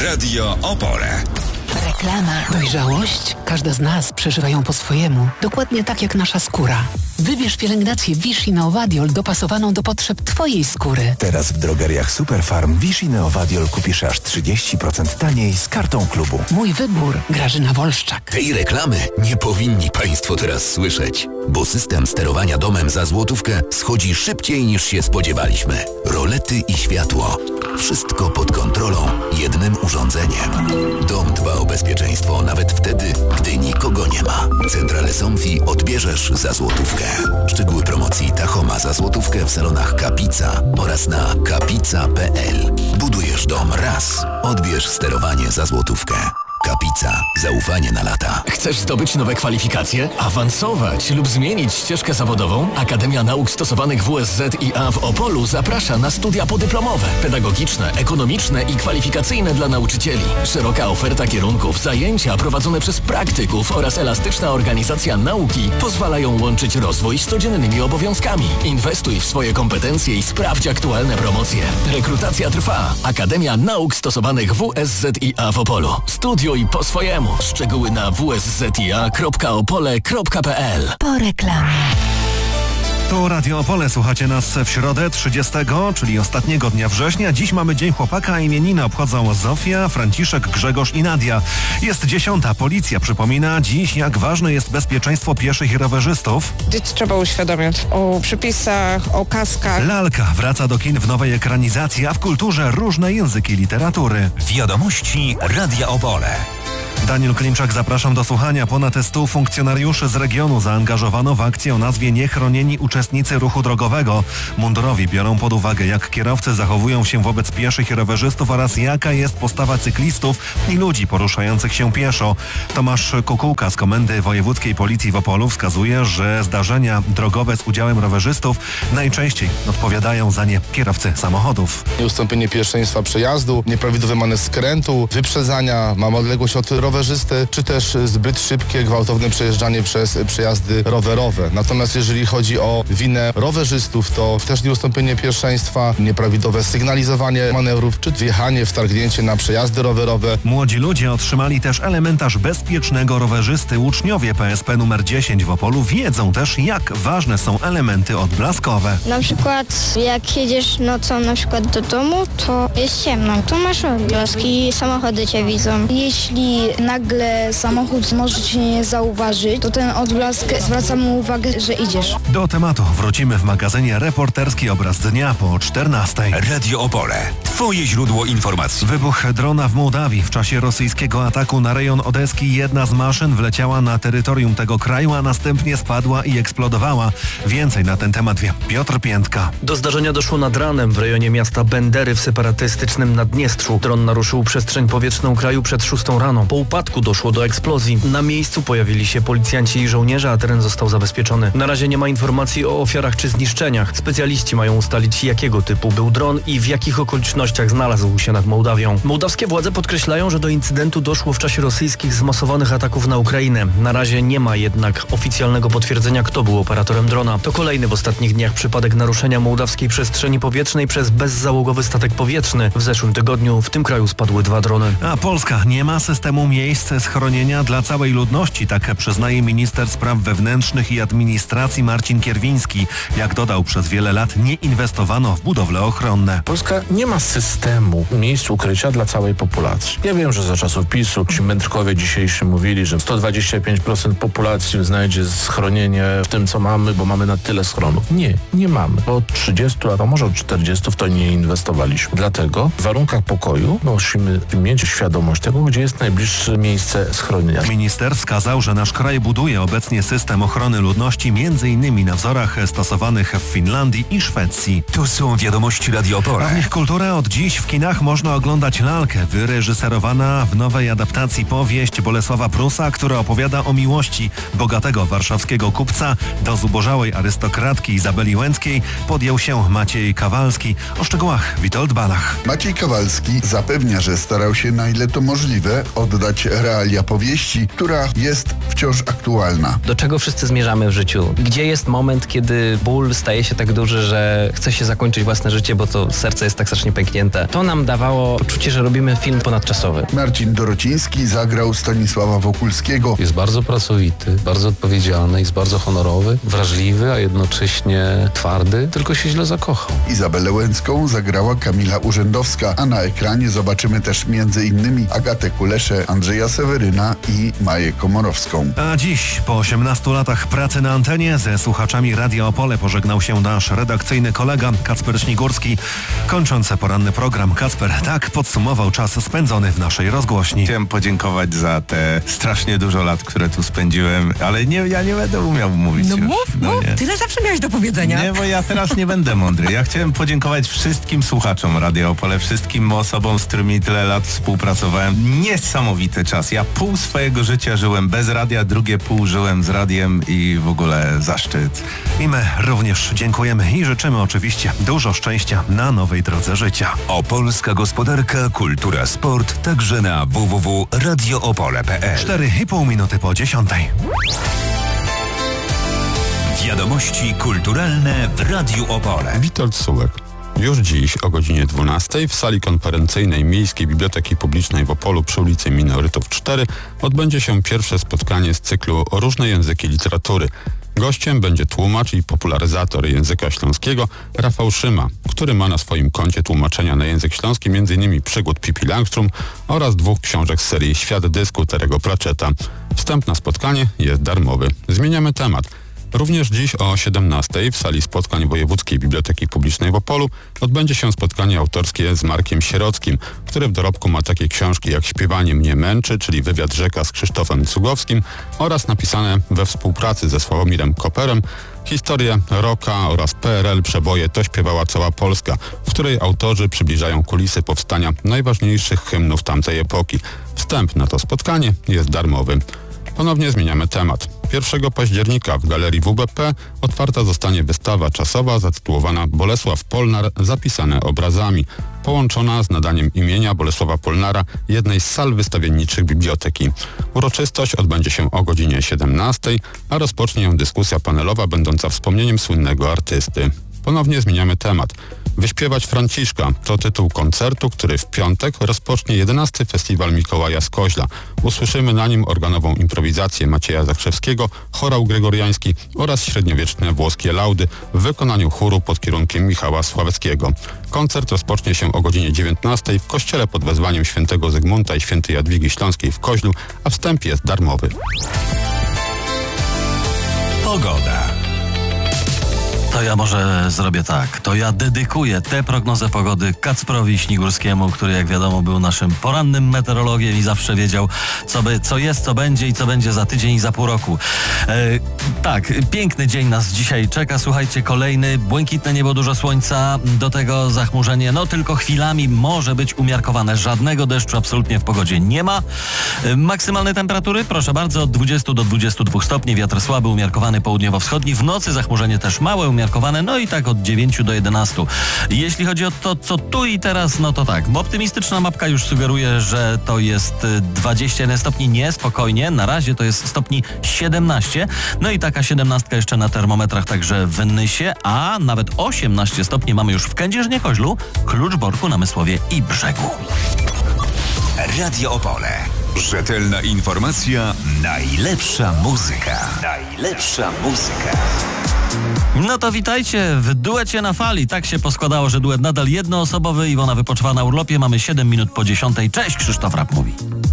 Radio Opole. Reklama. Dojrzałość? Każda z nas przeżywa ją po swojemu. Dokładnie tak jak nasza skóra. Wybierz pielęgnację Vichy Neovadiol dopasowaną do potrzeb Twojej skóry. Teraz w drogeriach Superfarm Vichy Neovadiol kupisz aż 30% taniej z kartą klubu. Mój wybór. Grażyna Wolszczak. Tej reklamy nie powinni Państwo teraz słyszeć, bo system sterowania domem za złotówkę schodzi szybciej niż się spodziewaliśmy. Rolety i światło. Wszystko pod kontrolą jednym urządzeniem. Dom dba o bezpieczeństwo nawet wtedy, gdy nikogo nie ma. Centrale Somfy odbierzesz za złotówkę. Szczegóły promocji Tachoma za złotówkę w salonach Kapica oraz na kapica.pl. Budujesz dom raz. Odbierz sterowanie za złotówkę. Kapica. Zaufanie na lata. Chcesz zdobyć nowe kwalifikacje? Awansować lub zmienić ścieżkę zawodową? Akademia Nauk Stosowanych WSZiA w Opolu zaprasza na studia podyplomowe, pedagogiczne, ekonomiczne i kwalifikacyjne dla nauczycieli. Szeroka oferta kierunków, zajęcia prowadzone przez praktyków oraz elastyczna organizacja nauki pozwalają łączyć rozwój z codziennymi obowiązkami. Inwestuj w swoje kompetencje i sprawdź aktualne promocje. Rekrutacja trwa. Akademia Nauk Stosowanych WSZiA w Opolu. Studiuj po swojemu. Szczegóły na wszzia.opole.pl. Po reklamie. Tu Radio Opole, słuchacie nas w środę 30, czyli ostatniego dnia września. Dziś mamy Dzień Chłopaka, a imieniny obchodzą Zofia, Franciszek, Grzegorz i Nadia. Jest 10. Policja przypomina dziś, jak ważne jest bezpieczeństwo pieszych i rowerzystów. Dzieci trzeba uświadamiać o przepisach, o kaskach. Lalka wraca do kin w nowej ekranizacji, a w kulturze różne języki literatury. Wiadomości Radia Opole. Daniel Klimczak, zapraszam do słuchania. Ponad 100 funkcjonariuszy z regionu zaangażowano w akcję o nazwie Niechronieni uczestnicy ruchu drogowego. Mundurowi biorą pod uwagę, jak kierowcy zachowują się wobec pieszych i rowerzystów oraz jaka jest postawa cyklistów i ludzi poruszających się pieszo. Tomasz Kukułka z Komendy Wojewódzkiej Policji w Opolu wskazuje, że zdarzenia drogowe z udziałem rowerzystów najczęściej odpowiadają za nie kierowcy samochodów. Ustąpienie pierwszeństwa przejazdu, nieprawidłowy manewr skrętu, wyprzedzania, mamy odległość od rowerzysty, czy też zbyt szybkie, gwałtowne przejeżdżanie przez przejazdy rowerowe. Natomiast jeżeli chodzi o winę rowerzystów, to też nieustąpienie pierwszeństwa, nieprawidłowe sygnalizowanie manewrów, czy wjechanie, wtargnięcie na przejazdy rowerowe. Młodzi ludzie otrzymali też elementarz bezpiecznego rowerzysty. Uczniowie PSP numer 10 w Opolu wiedzą też, jak ważne są elementy odblaskowe. Na przykład jak jedziesz nocą na przykład do domu, to jest ciemno. Tu masz odblaski, samochody cię widzą. Jeśli nagle samochód może cię nie zauważyć, to ten odblask zwraca mu uwagę, że idziesz. Do tematu wrócimy w magazynie Reporterski Obraz Dnia po 14. Radio Opole. Twoje źródło informacji. Wybuch drona w Mołdawii. W czasie rosyjskiego ataku na rejon Odeski jedna z maszyn wleciała na terytorium tego kraju, a następnie spadła i eksplodowała. Więcej na ten temat wie Piotr Piętka. Do zdarzenia doszło nad ranem w rejonie miasta Bendery w separatystycznym Naddniestrzu. Dron naruszył przestrzeń powietrzną kraju przed 6 rano. Po upadku doszło do eksplozji. Na miejscu pojawili się policjanci i żołnierze, a teren został zabezpieczony. Na razie nie ma informacji o ofiarach czy zniszczeniach. Specjaliści mają ustalić, jakiego typu był dron i w jakich okolicznościach znalazł się nad Mołdawią. Mołdawskie władze podkreślają, że do incydentu doszło w czasie rosyjskich zmasowanych ataków na Ukrainę. Na razie nie ma jednak oficjalnego potwierdzenia, kto był operatorem drona. To kolejny w ostatnich dniach przypadek naruszenia mołdawskiej przestrzeni powietrznej przez bezzałogowy statek powietrzny. W zeszłym tygodniu w tym kraju spadły 2 drony. A Polska nie ma systemu miejsc schronienia dla całej ludności, tak przyznaje minister spraw wewnętrznych i administracji Marcin Kierwiński. Jak dodał, przez wiele lat nie inwestowano w budowle ochronne. Polska nie ma systemu miejsc ukrycia dla całej populacji. Ja wiem, że za czasów PiS-u ci mędrkowie dzisiejsi mówili, że 125% populacji znajdzie schronienie w tym, co mamy, bo mamy na tyle schronów. Nie mamy. Bo od 30 lat, a może od 40 w to nie inwestowaliśmy. Dlatego w warunkach pokoju musimy mieć świadomość tego, gdzie jest najbliższe miejsce schronienia. Minister wskazał, że nasz kraj buduje obecnie system ochrony ludności m.in. na wzorach stosowanych w Finlandii i Szwecji. Tu są wiadomości Radio Opole. A w nich kulturę. Od dziś w kinach można oglądać Lalkę, wyreżyserowana w nowej adaptacji powieść Bolesława Prusa, która opowiada o miłości bogatego warszawskiego kupca do zubożałej arystokratki Izabeli Łęckiej podjął się Maciej Kawalski. O szczegółach Witold Balach. Maciej Kawalski zapewnia, że starał się na ile to możliwe oddać realia powieści, która jest wciąż aktualna. Do czego wszyscy zmierzamy w życiu? Gdzie jest jest moment, kiedy ból staje się tak duży, że chce się zakończyć własne życie, bo to serce jest tak strasznie pęknięte. To nam dawało poczucie, że robimy film ponadczasowy. Marcin Dorociński zagrał Stanisława Wokulskiego. Jest bardzo pracowity, bardzo odpowiedzialny, jest bardzo honorowy, wrażliwy, a jednocześnie twardy, tylko się źle zakochał. Izabelę Łęcką zagrała Kamila Urzędowska, a na ekranie zobaczymy też m.in. Agatę Kuleszę, Andrzeja Seweryna i Maję Komorowską. A dziś, po 18 latach pracy na antenie, ze słuchaczami Radia Opole pożegnał się nasz redakcyjny kolega Kacper Śnigurski. Kończąc poranny program, Kacper tak podsumował czas spędzony w naszej rozgłośni. Chciałem podziękować za te strasznie dużo lat, które tu spędziłem, ale ja nie będę umiał mówić. No już. mów, tyle zawsze miałeś do powiedzenia. Nie, bo ja teraz nie będę mądry. Ja chciałem podziękować wszystkim słuchaczom Radia Opole, wszystkim osobom, z którymi tyle lat współpracowałem. Niesamowity czas. Ja pół swojego życia żyłem bez radia, drugie pół żyłem z radiem i w ogóle zaszczyt. I my również dziękujemy i życzymy oczywiście dużo szczęścia na nowej drodze życia. Opolska gospodarka, kultura, sport, także na www.radioopole.pl. 4,5 minuty po 10. Wiadomości kulturalne w Radiu Opole. Witold Sułek. Już dziś o godzinie 12 w sali konferencyjnej Miejskiej Biblioteki Publicznej w Opolu przy ulicy Minorytów 4 odbędzie się pierwsze spotkanie z cyklu Różne języki literatury. Gościem będzie tłumacz i popularyzator języka śląskiego Rafał Szyma, który ma na swoim koncie tłumaczenia na język śląski m.in. przygód Pippi Langstrom oraz 2 książek z serii Świat dysku Terry'ego Pratchetta. Wstęp na spotkanie jest darmowy. Zmieniamy temat. Również dziś o 17 w sali spotkań Wojewódzkiej Biblioteki Publicznej w Opolu odbędzie się spotkanie autorskie z Markiem Sierockim, który w dorobku ma takie książki jak Śpiewanie mnie męczy, czyli wywiad rzeka z Krzysztofem Cugowskim oraz napisane we współpracy ze Sławomirem Koperem Historię rocka oraz PRL przeboje To śpiewała cała Polska, w której autorzy przybliżają kulisy powstania najważniejszych hymnów tamtej epoki. Wstęp na to spotkanie jest darmowy. Ponownie zmieniamy temat. 1 października w Galerii WBP otwarta zostanie wystawa czasowa zatytułowana Bolesław Polnar zapisane obrazami, połączona z nadaniem imienia Bolesława Polnara jednej z sal wystawienniczych biblioteki. Uroczystość odbędzie się o godzinie 17, a rozpocznie ją dyskusja panelowa będąca wspomnieniem słynnego artysty. Ponownie zmieniamy temat. Wyśpiewać Franciszka to tytuł koncertu, który w piątek rozpocznie 11. Festiwal Mikołaja z Koźla. Usłyszymy na nim organową improwizację Macieja Zakrzewskiego, chorał gregoriański oraz średniowieczne włoskie laudy w wykonaniu chóru pod kierunkiem Michała Sławeckiego. Koncert rozpocznie się o godzinie 19 w kościele pod wezwaniem świętego Zygmunta i świętej Jadwigi Śląskiej w Koźlu, a wstęp jest darmowy. Pogoda. To ja może zrobię tak. To ja dedykuję tę prognozę pogody Kacprowi Śnigurskiemu, który jak wiadomo był naszym porannym meteorologiem i zawsze wiedział, co jest, co będzie i co będzie za tydzień i za pół roku. Tak, piękny dzień nas dzisiaj czeka. Słuchajcie, kolejny błękitne niebo, dużo słońca, do tego zachmurzenie, no tylko chwilami może być umiarkowane. Żadnego deszczu absolutnie w pogodzie nie ma. Maksymalne temperatury, proszę bardzo, od 20 do 22 stopni, wiatr słaby, umiarkowany południowo-wschodni. W nocy zachmurzenie też małe, umiarkowane, no i tak od 9 do 11. Jeśli chodzi o to, co tu i teraz, no to tak, bo optymistyczna mapka już sugeruje, że to jest 21 stopni, nie, spokojnie, na razie to jest stopni 17, no i taka 17 jeszcze na termometrach także w Nysie, a nawet 18 stopni mamy już w Kędzierzynie-Koźlu, Kluczborku, Namysłowie i Brzegu. Radio Opole. Rzetelna informacja, najlepsza muzyka. Najlepsza muzyka. No to witajcie w duecie na fali. Tak się poskładało, że duet nadal jednoosobowy. Iwona wypoczywa na urlopie. Mamy 7 minut po 10. Cześć, Krzysztof Rapp mówi.